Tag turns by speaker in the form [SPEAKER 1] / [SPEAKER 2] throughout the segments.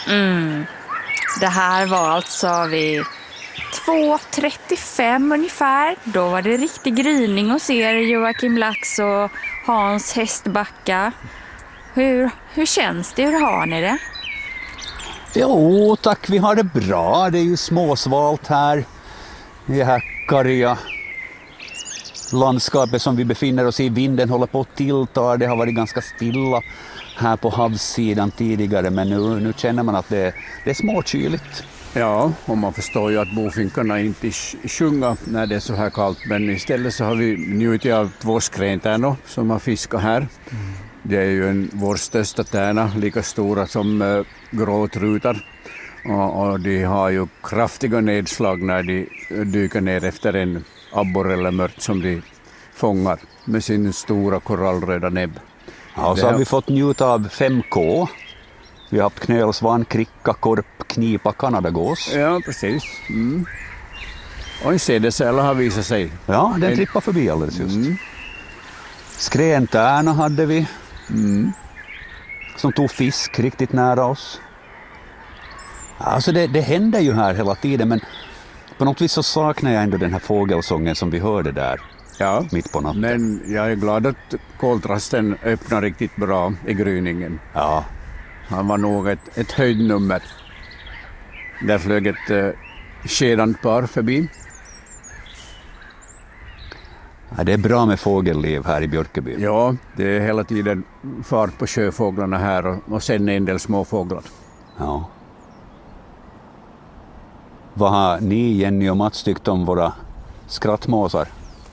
[SPEAKER 1] Det här var alltså vid 2:35 ungefär. Då var det riktig gryning hos er, Joakim Lax och Hans Hästbacka. Hur känns det? Hur har ni det?
[SPEAKER 2] Jo tack, vi har det bra. Det är ju småsvalt här i det här karga landskapet som vi befinner oss i. Vinden håller på att tillta. Det har varit ganska stilla här på havssidan tidigare, men nu känner man att det är småkyligt.
[SPEAKER 3] Ja, och man förstår ju att bofinkarna inte sjunger när det är så här kallt, men istället så har vi njutit av 2 skräntärnor som har fiskat här. Det är ju vår största tärna, lika stora som gråtrutar, och de har ju kraftiga nedslag när de dyker ner efter en abborre eller mört som de fångar med sin stora korallröda näbb.
[SPEAKER 2] Ja, och så har vi fått njuta av 5K. Vi har haft knölsvan, kricka, korp, knipa, kanadagås.
[SPEAKER 3] Ja, precis. Och en sädesärla har visat sig.
[SPEAKER 2] Ja, den trippade förbi alldeles just. Skräntärna hade vi. Som tog fisk riktigt nära oss. Alltså det händer ju här hela tiden, men på något vis så saknar jag ändå den här fågelsången som vi hörde där.
[SPEAKER 3] Ja,
[SPEAKER 2] mitt på natten.
[SPEAKER 3] Men jag är glad att koltrasten öppnar riktigt bra i gryningen.
[SPEAKER 2] Ja.
[SPEAKER 3] Han var nog ett höjdnummer. Där flög ett skedant par förbi.
[SPEAKER 2] Ja, det är bra med fågelliv här i Björkeby.
[SPEAKER 3] Ja, det är hela tiden fart på sjöfåglarna här och sen en del småfåglar.
[SPEAKER 2] Ja. Vad har ni, Jenny och Mats, tyckt om våra skrattmåsar?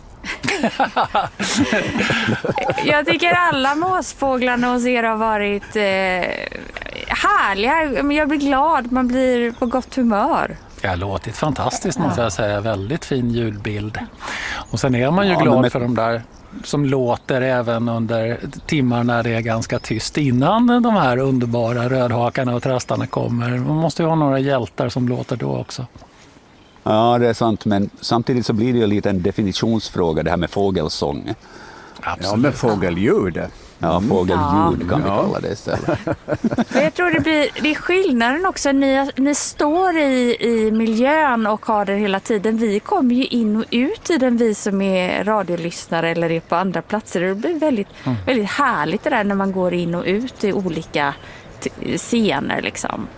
[SPEAKER 1] Jag tycker alla måsfåglarna hos er har varit härliga. Jag blir glad, man blir på gott humör.
[SPEAKER 4] Det har låtit fantastiskt, måste jag säga. Väldigt fin ljudbild. Och sen är man ju glad för de där som låter även under timmar när det är ganska tyst innan de här underbara rödhakarna och trastarna kommer. Man måste ju ha några hjältar som låter då också.
[SPEAKER 2] Ja, det är sant, men samtidigt så blir det ju lite en definitionsfråga det här med fågelsång.
[SPEAKER 4] Absolut.
[SPEAKER 3] Ja, med fågelljud.
[SPEAKER 2] Ja, fågelljud kan vi kalla det istället.
[SPEAKER 1] Jag tror det är skillnaden också. Ni står i miljön och har det hela tiden. Vi kommer ju in och ut i den, vi som är radiolyssnare eller är på andra platser. Det blir väldigt, väldigt härligt det där när man går in och ut i olika scener liksom.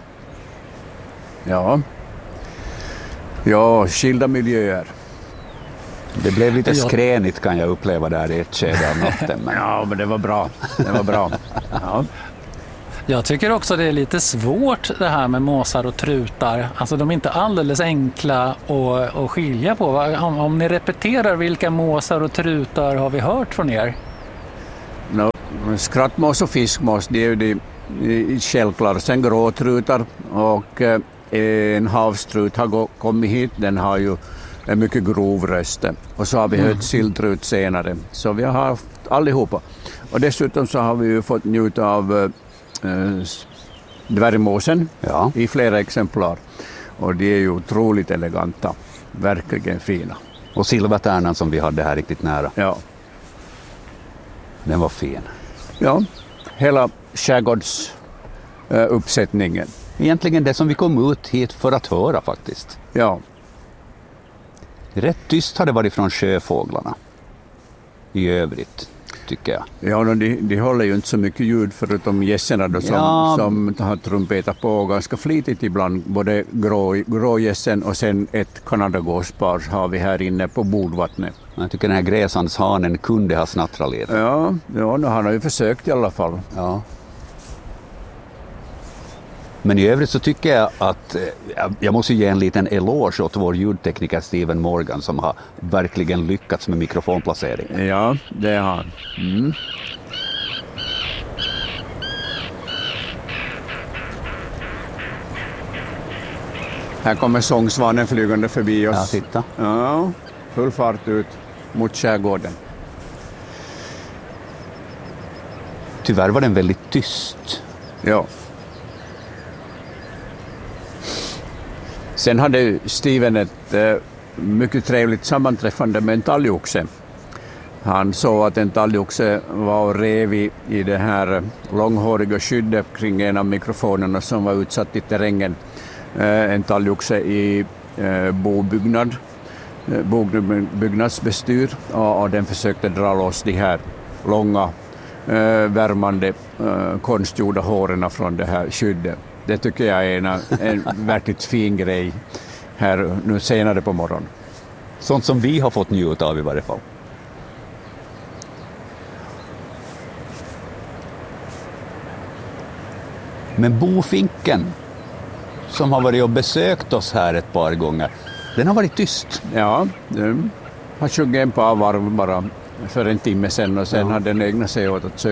[SPEAKER 3] Ja, skilda miljöer.
[SPEAKER 2] Det blev lite skränigt kan jag uppleva där i ett skede av natten. Men...
[SPEAKER 3] Ja, men det var bra. Ja.
[SPEAKER 4] Jag tycker också det är lite svårt det här med måsar och trutar. Alltså de är inte alldeles enkla att skilja på. Om ni repeterar, vilka måsar och trutar har vi hört från er?
[SPEAKER 3] Skrattmås och fiskmås, det är ju de självklart. Sen gråtrutar och en havstrut har kommit hit. Den har ju en mycket grov röst. Och så har vi hört silltrut senare. Så vi har haft allihopa. Och dessutom så har vi ju fått njuta av dvärgmåsen i flera exemplar. Och de är ju otroligt eleganta. Verkligen fina.
[SPEAKER 2] Och silvertärnan som vi hade här riktigt nära.
[SPEAKER 3] Ja.
[SPEAKER 2] Den var fin.
[SPEAKER 3] Ja, hela skärgårdsuppsättningen.
[SPEAKER 2] Egentligen det som vi kom ut hit för att höra faktiskt.
[SPEAKER 3] Ja.
[SPEAKER 2] Rätt tyst har det varit från sjöfåglarna. I övrigt, tycker jag.
[SPEAKER 3] Ja, de håller ju inte så mycket ljud förutom gässerna då som har trumpetat på ganska flitigt ibland. Både grågässen och sen ett kanadagåspar har vi här inne på bordvattnet.
[SPEAKER 2] Jag tycker den här gräsandshanen kunde ha snattrat lite.
[SPEAKER 3] Ja, han har ju försökt i alla fall.
[SPEAKER 2] Ja. Men i övrigt så tycker jag att jag måste ge en liten eloge åt vår ljudtekniker Steven Morgan som har verkligen lyckats med mikrofonplaceringen.
[SPEAKER 3] Ja, det har han. Här kommer sångsvanen flygande förbi oss.
[SPEAKER 2] Ja, titta.
[SPEAKER 3] Ja, full fart ut mot skärgården.
[SPEAKER 2] Tyvärr var den väldigt tyst.
[SPEAKER 3] Ja. Sen hade Steven ett mycket trevligt sammanträffande med en talgoxe. Han såg att en talgoxe var och rev i det här långhåriga skyddet kring en av mikrofonerna som var utsatt i terrängen. En talgoxe i byggnadsbestyr och den försökte dra loss de här långa värmande konstgjorda håren från det här skyddet. Det tycker jag är en verkligt fin grej här nu senare på morgonen.
[SPEAKER 2] Sånt som vi har fått njuta av i varje fall. Men bofinken som har varit och besökt oss här ett par gånger, den har varit tyst.
[SPEAKER 3] Ja, den har sjungit en par varv bara för en timme sedan och sen har den ägnat sig åt att söka